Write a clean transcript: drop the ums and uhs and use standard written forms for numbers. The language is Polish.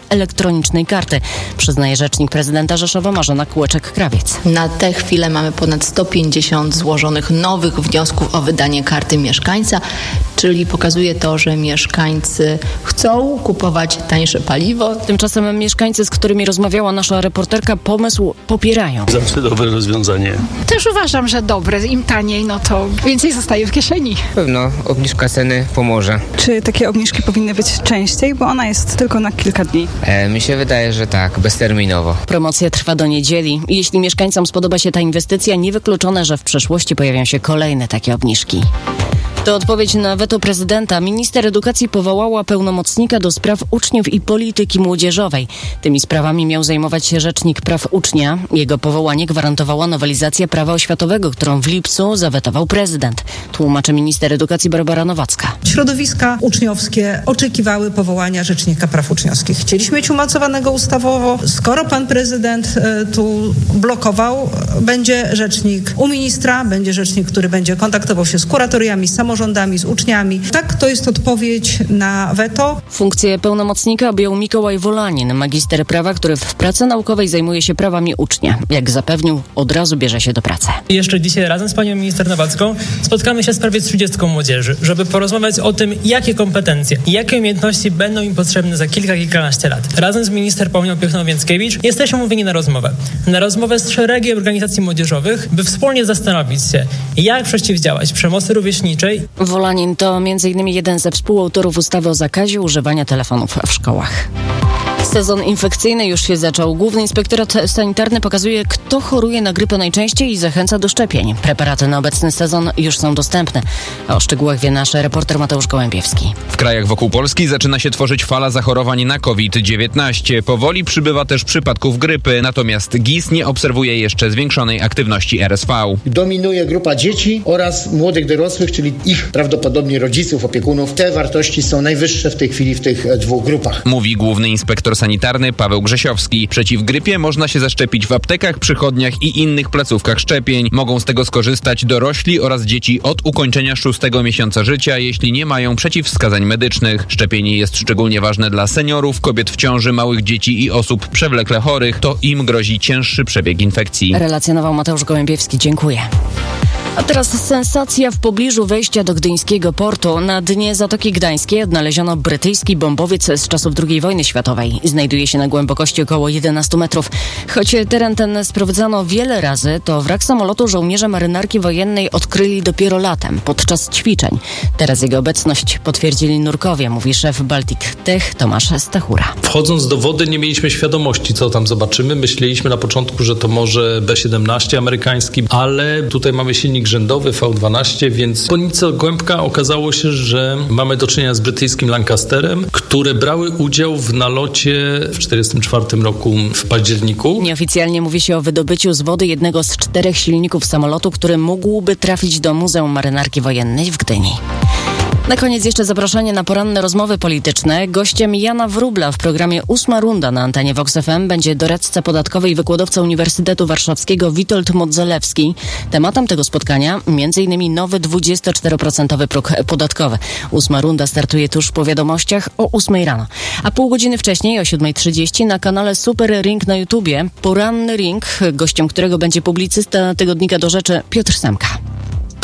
elektronicznej karty, przyznaje rzecznik prezydenta Rzeszowa Marzena Kółeczek-Krawiec. Na tę chwilę mamy ponad 150 złożonych nowych wniosków o wydanie karty mieszkańca, czyli pokazuje to, że mieszkańcy chcą kupować tańsze paliwo. Tymczasem mieszkańcy, z którymi rozmawiała nasza reporterka, pomysł popierają. Zawsze dobre rozwiązanie. Też uważam, że dobre. Im taniej, no to więcej zostaje w kieszeni. Pewno obniżka ceny pomoże. Czy takie obniżki powinny być częściej, bo ona jest tylko na kilka dni? Mi się wydaje, że tak, bezterminowo. Promocja trwa do niedzieli. Jeśli mieszkańcom spodoba się ta inwestycja, niewykluczone, że w przyszłości pojawią się kolejne takie obniżki. To odpowiedź na weto prezydenta. Minister edukacji powołała pełnomocnika do spraw uczniów i polityki młodzieżowej. Tymi sprawami miał zajmować się rzecznik praw ucznia. Jego powołanie gwarantowała nowelizacja prawa oświatowego, którą w lipcu zawetował prezydent. Tłumaczy minister edukacji Barbara Nowacka. Środowiska uczniowskie oczekiwały powołania rzecznika praw uczniowskich. Chcieliśmy mieć umocowanego ustawowo. Skoro pan prezydent tu blokował, będzie rzecznik u ministra, będzie rzecznik, który będzie kontaktował się z kuratoriami, z samorządami, z uczniami. Tak, to jest odpowiedź na weto. Funkcję pełnomocnika objął Mikołaj Wolanin, magister prawa, który w pracy naukowej zajmuje się prawami ucznia. Jak zapewnił, od razu bierze się do pracy. Jeszcze dzisiaj razem z panią minister Nowacką spotkamy się z prawie 30 młodzieży, żeby porozmawiać o tym, jakie kompetencje i jakie umiejętności będą im potrzebne za kilkanaście lat. Razem z minister Pauliną Piechną-Więckiewicz jesteśmy umówieni na rozmowę. Na rozmowę z szeregiem organizacji młodzieżowych, by wspólnie zastanowić się, jak przeciwdziałać przemocy rówieśniczej. Wolanin to m.in. jeden ze współautorów ustawy o zakazie używania telefonów w szkołach. Sezon infekcyjny już się zaczął. Główny Inspektorat Sanitarny pokazuje, kto choruje na grypę najczęściej i zachęca do szczepień. Preparaty na obecny sezon już są dostępne. A o szczegółach wie nasz reporter Mateusz Gołębiewski. W krajach wokół Polski zaczyna się tworzyć fala zachorowań na COVID-19. Powoli przybywa też przypadków grypy, natomiast GIS nie obserwuje jeszcze zwiększonej aktywności RSV. Dominuje grupa dzieci oraz młodych dorosłych, czyli ich prawdopodobnie rodziców, opiekunów. Te wartości są najwyższe w tej chwili w tych dwóch grupach. Mówi główny inspektor sanitarny Paweł Grzesiowski. Przeciw grypie można się zaszczepić w aptekach, przychodniach i innych placówkach szczepień. Mogą z tego skorzystać dorośli oraz dzieci od ukończenia 6 miesiąca życia, jeśli nie mają przeciwwskazań medycznych. Szczepienie jest szczególnie ważne dla seniorów, kobiet w ciąży, małych dzieci i osób przewlekle chorych. To im grozi cięższy przebieg infekcji. Relacjonował Mateusz Gołębiewski. Dziękuję. A teraz sensacja w pobliżu wejścia do gdyńskiego portu. Na dnie Zatoki Gdańskiej odnaleziono brytyjski bombowiec z czasów II wojny światowej. Znajduje się na głębokości około 11 metrów. Choć teren ten sprawdzano wiele razy, to wrak samolotu żołnierze marynarki wojennej odkryli dopiero latem, podczas ćwiczeń. Teraz jego obecność potwierdzili nurkowie, mówi szef Baltic Tech Tomasz Stachura. Wchodząc do wody nie mieliśmy świadomości, co tam zobaczymy. Myśleliśmy na początku, że to może B-17 amerykański, ale tutaj mamy silnik rzędowy V12, więc po nic głębka okazało się, że mamy do czynienia z brytyjskim Lancasterem, które brały udział w nalocie w 1944 roku w październiku. Nieoficjalnie mówi się o wydobyciu z wody jednego z 4 silników samolotu, który mógłby trafić do Muzeum Marynarki Wojennej w Gdyni. Na koniec jeszcze zaproszenie na poranne rozmowy polityczne. Gościem Jana Wróbla w programie 8 runda na antenie Vox FM będzie doradca podatkowy i wykładowca Uniwersytetu Warszawskiego Witold Modzelewski. Tematem tego spotkania m.in. nowy 24% próg podatkowy. 8 runda startuje tuż po wiadomościach o 8 rano. A pół godziny wcześniej o 7:30 na kanale Super Ring na YouTubie. Poranny ring, gościem którego będzie publicysta tygodnika Do Rzeczy Piotr Semka.